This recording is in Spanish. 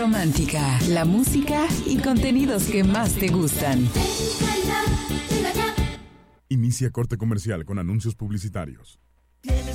romántica, la música y contenidos que más te gustan. Inicia corte comercial con anuncios publicitarios.